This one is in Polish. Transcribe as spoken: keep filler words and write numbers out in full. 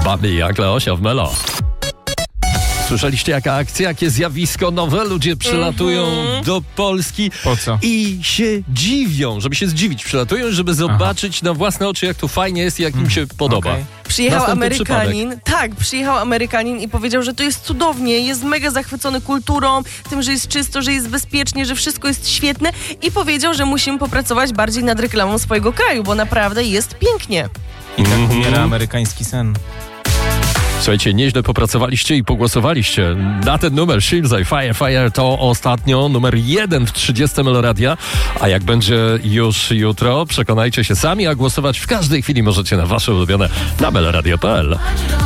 Baby jak Leosia w Melo. Słyszeliście jaka akcja, jakie zjawisko nowe? Ludzie przylatują mm-hmm. do Polski po co? I się dziwią, żeby się zdziwić. Przylatują, żeby zobaczyć Aha. na własne oczy, jak tu fajnie jest i jak im się podoba. Okay. Przyjechał Następny Amerykanin, przypadek. tak, przyjechał Amerykanin i powiedział, że to jest cudownie, jest mega zachwycony kulturą, tym, że jest czysto, że jest bezpiecznie, że wszystko jest świetne i powiedział, że musimy popracować bardziej nad reklamą swojego kraju, bo naprawdę jest pięknie. I tak umiera amerykański sen. Słuchajcie, nieźle popracowaliście i pogłosowaliście na ten numer Shimzai Fire Fire. To ostatnio numer jeden w trzydziestce Meloradia. A jak będzie już jutro, przekonajcie się sami, a głosować w każdej chwili możecie na wasze ulubione na meloradio kropka p l.